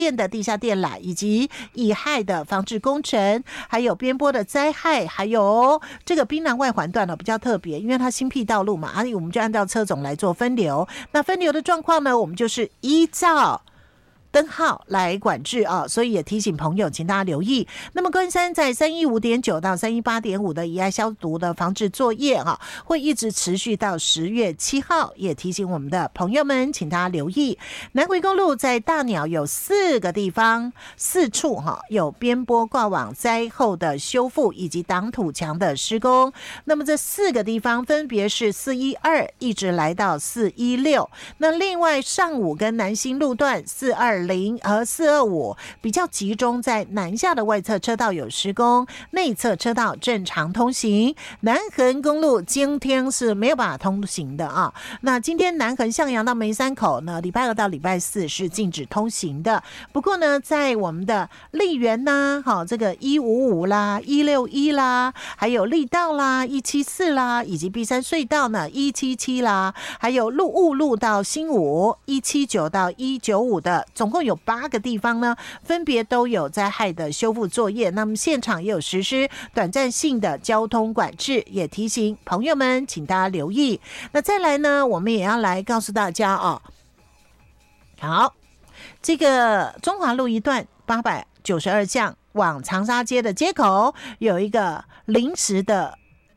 电的地下电缆，以及乙亥的防治工程，还有边坡的灾害，还有这个槟榔外环段呢比较特别，因为它新辟道路嘛，我们就按照车种来做分流。那分流的状况呢，我们就是依照灯号来管制啊，所以也提醒朋友，请大家留意。那么关山在315.9到318.5的乙亥消毒的防治作业啊，会一直持续到10月7号，也提醒我们的朋友们，请大家留意。南回公路在大鸟有4个地方4处哈，有边坡挂网灾后的修复以及挡土墙的施工。那么这4个地方分别是412一直来到416。那另外上午跟南新路段420和425比较集中在南下的外侧车道有施工，内侧车道正常通行。南横公路今天是没有办法通行的啊。那今天南横向阳到梅山口呢，礼拜2到礼拜4是禁止通行的。不过呢，在我们的丽园呐，这个155啦、161啦，还有力道啦、174啦，以及碧山隧道呢177啦，还有雾路到新武179到195的总共有8个地方呢，分别都有灾害的修复作业。那么现场也有实施短暂性的交通管制，也提醒朋友们，请大家留意。那再来呢，我们也要来告诉大家哦，好，这个中华路一段892巷往长沙街的街口有一个临时的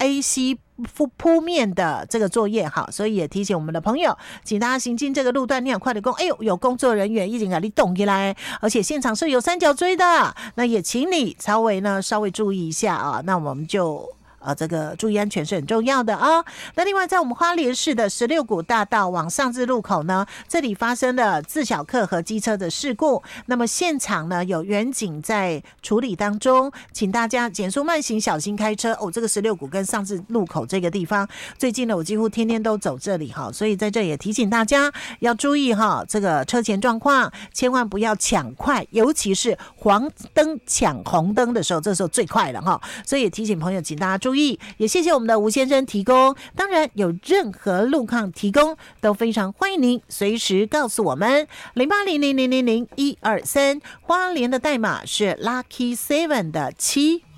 AC铺面的这个作业，好，所以也提醒我们的朋友，请大家行进这个路段，你很快的有工作人员已经给你动起来，而且现场是有三角锥的，那也请你稍微注意一下啊，那我们就这个注意安全是很重要的啊。那另外在我们花莲市的16股大道往上至路口呢，这里发生了自小客和机车的事故，那么现场呢有员警在处理当中，请大家减速慢行，小心开车这个16股跟上至路口这个地方，最近呢我几乎天天都走这里哈，所以在这也提醒大家要注意哈，这个车前状况，千万不要抢快，尤其是黄灯抢红灯的时候，这时候最快了哈，所以也提醒朋友，请大家注意，也谢谢我们的吴先生提供。当然有任何路况提供都非常欢迎您随时告诉我们0800000123，花莲的代码是 Lucky 7的7。